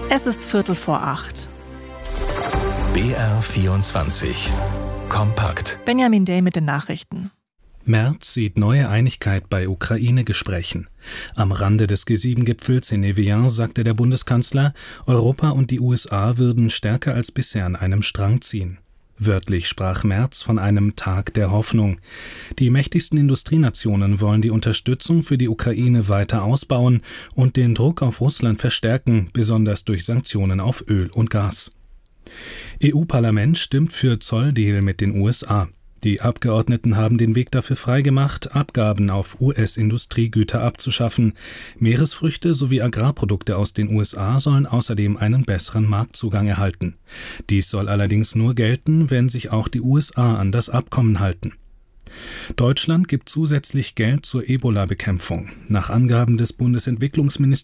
Es ist 7:45. BR24 kompakt. Benjamin Day mit den Nachrichten. Merz sieht neue Einigkeit bei Ukraine-Gesprächen. Am Rande des G7-Gipfels in Evian sagte der Bundeskanzler, Europa und die USA würden stärker als bisher an einem Strang ziehen. Wörtlich sprach Merz von einem Tag der Hoffnung. Die mächtigsten Industrienationen wollen die Unterstützung für die Ukraine weiter ausbauen und den Druck auf Russland verstärken, besonders durch Sanktionen auf Öl und Gas. EU-Parlament stimmt für Zolldeal mit den USA. Die Abgeordneten haben den Weg dafür freigemacht, Abgaben auf US-Industriegüter abzuschaffen. Meeresfrüchte sowie Agrarprodukte aus den USA sollen außerdem einen besseren Marktzugang erhalten. Dies soll allerdings nur gelten, wenn sich auch die USA an das Abkommen halten. Deutschland gibt zusätzlich Geld zur Ebola-Bekämpfung. Nach Angaben des Bundesentwicklungsministeriums